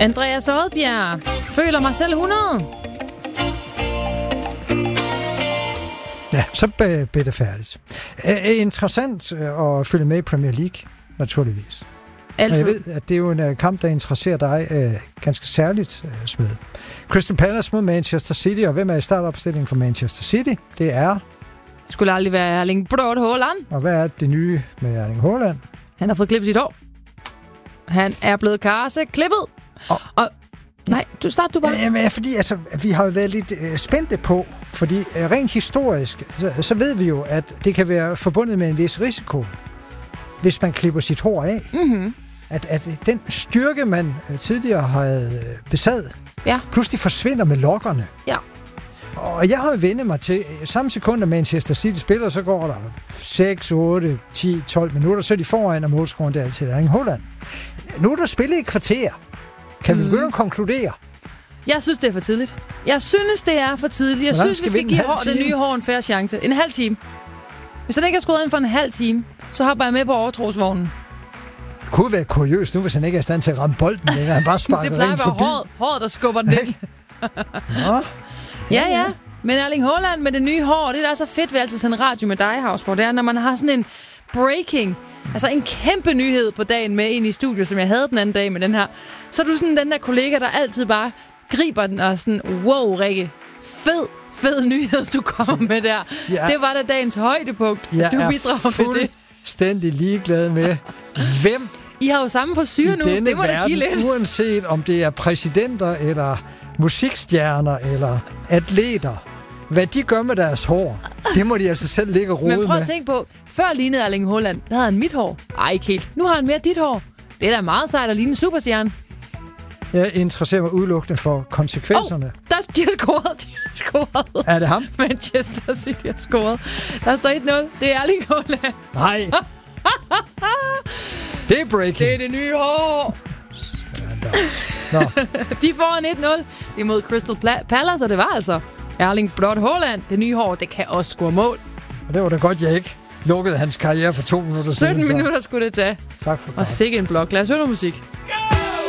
Andreas Odbjerg. Føler mig selv 100. Ja, så blev det færdigt. Interessant at følge med i Premier League, naturligvis. Altid. Jeg ved, at det er jo en kamp, der interesserer dig ganske særligt, Smed. Crystal Palace mod Manchester City, og hvem er i startopstillingen for Manchester City? Det er... Det skulle aldrig være Erling Braut Haaland. Og hvad er det nye med Erling Haaland? Han har fået klippet sit hår. Han er blevet karseklippet. Og nej, du bare. Jamen, fordi altså, vi har jo været lidt spændte på, fordi rent historisk, så ved vi jo, at det kan være forbundet med en vis risiko, hvis man klipper sit hår af. Mm-hmm. At den styrke, man tidligere havde besad, pludselig forsvinder med lokkerne. Ja. Og jeg har jo vendt mig til, samme sekund, at Manchester City spiller, så går der 6, 8, 10, 12 minutter, så er de foran, og målscoren der til Erling Haaland. Nu er der spillet et kvarter. Kan vi begynde at konkludere? Jeg synes, det er for tidligt. Jeg synes, det er for tidligt. Jeg synes, vi skal give det nye hår en fair chance. En halv time. Hvis han ikke har skruet ind for en halv time, så hopper jeg med på overtrosvognen. Det kunne være kuriøst nu, hvis han ikke er i stand til at ramme bolden, eller han bare sparker det plejer at være håret, der skubber den ind. Ja. Men Erling Haaland med det nye hår, det der er så fedt ved altid sådan en radio med dig, Havsborg, det er, når man har sådan en breaking, altså en kæmpe nyhed på dagen med ind i studiet, som jeg havde den anden dag med den her, så er du sådan den der kollega, der altid bare griber den og sådan, wow, Rikke, fed nyhed, du kommer med der. Ja. Det var da dagens højdepunkt, at du bidrager med det. Fuldstændig ligeglad med, hvem I har jo samme forsyre nu, det må da give lidt. Uanset om det er præsidenter, eller musikstjerner, eller atleter, hvad de gør med deres hår, det må de altså selv ligge og rode med. Men prøv at tænke på, før lignede Erling Haaland, der havde han mit hår. Ej, ikke helt. Nu har han mere dit hår. Det er da meget sejt at ligne en superstjerne. Jeg interesserer mig udelukkende for konsekvenserne. De har scoret. Er det ham? Manchester City har scoret. Der står 1-0. Det er Erling Haaland. Nej. Det er breaking. Det er det nye hår. Nå. De får en 1-0. Det er mod Crystal Palace, og det var altså Erling Braut Haaland. Det nye hår, det kan også score mål. Og det var da godt, jeg ikke lukkede hans karriere for 2 minutter siden. 17 minutter skulle det tage. Tak for det. Og sikke en blok. Lad os høre noget musik.